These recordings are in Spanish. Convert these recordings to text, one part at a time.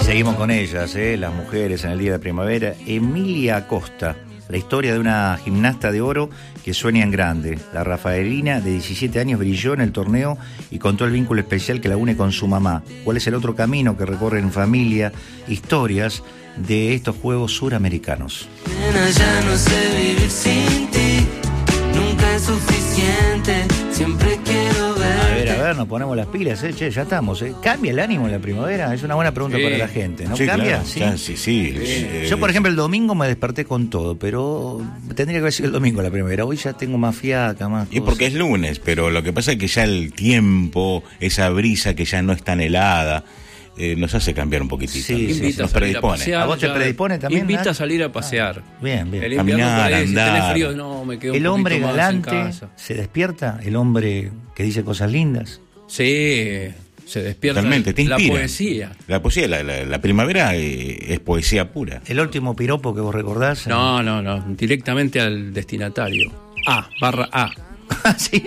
Seguimos con ellas, las mujeres en el día de primavera. Emilia Acosta, la historia de una gimnasta de oro que sueña en grande. La rafaelina de 17 años brilló en el torneo y contó el vínculo especial que la une con su mamá. ¿Cuál es el otro camino que recorre en familia? Historias de estos Juegos Suramericanos. Nena, ya no sé vivir sin ti, nunca es suficiente, siempre quiero verte. A ver, nos ponemos las pilas, che, ya estamos. ¿Cambia el ánimo en la primavera? Es una buena pregunta para la gente, ¿no? Sí, ¿Cambia? Claro, sí. Yo, por ejemplo, el domingo me desperté con todo, pero tendría que haber sido el domingo la primavera. Hoy ya tengo más fiaca, más Y cosas. porque es lunes, pero lo que pasa es que ya el tiempo, esa brisa que ya no es tan helada, nos hace cambiar un poquitito. Sí, Invita nos a salir a predispone. pasear. ¿A vos te ya predispone también, Invita Nacho? a salir a pasear. Bien, bien. El invierno Caminar, por ahí, si tenés andar. frío, no, me quedo El un hombre poquito más en galante casa. se despierta, el hombre que dice cosas lindas. Sí, se despierta Totalmente, te la inspira. poesía. La poesía, la primavera es poesía pura. El último piropo que vos recordás. No, directamente al destinatario. A. Sí,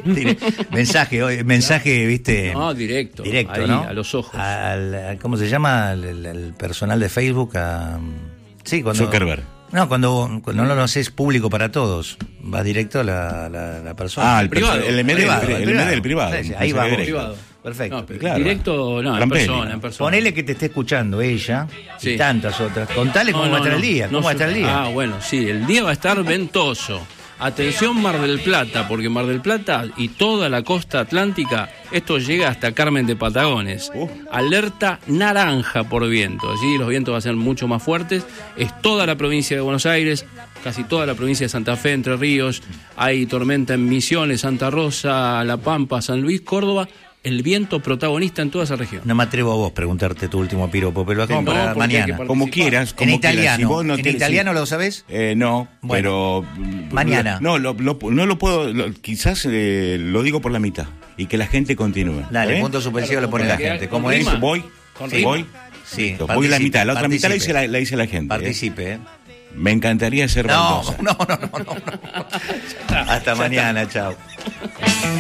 mensaje, viste. No, directo, ahí, ¿no? a los ojos. ¿Cómo se llama? El personal de Facebook. Sí, cuando. Zuckerberg. No, cuando no lo haces público para todos, vas directo a la persona. El privado. el MD del privado. Sí, ahí vamos. Privado. Perfecto. No, pero Claro. directo, no, en Rampelli. persona. Ponele que te esté escuchando ella Sí. y tantas otras. Contale cómo va a estar el día. ¿Cómo va a estar el día? Bueno, sí, el día va a estar ventoso. Atención Mar del Plata, porque Mar del Plata y toda la costa atlántica, esto llega hasta Carmen de Patagones. Alerta naranja por viento. Allí los vientos van a ser mucho más fuertes. Es toda la provincia de Buenos Aires, casi toda la provincia de Santa Fe, Entre Ríos. Hay tormenta en Misiones, Santa Rosa, La Pampa, San Luis, Córdoba. El viento protagonista en toda esa región. No me atrevo a vos preguntarte tu último piropo, pero lo hacemos No, para porque hay que mañana. participar. Como quieras. En Como italiano. quieras. Si vos no ¿En tenés- italiano lo sabés? No, Bueno, pero... mañana. No lo puedo... quizás lo digo por la mitad. Y que la gente continúe. Dale, ¿eh? punto suspensivo lo pone la gente. ¿Cómo con es? rima. Voy. ¿Con Sí, rima? voy. Sí, Listo, voy la mitad. La otra mitad la participe. dice la gente. Participe, Me encantaría ser No, baldosa. no. Hasta mañana, chao.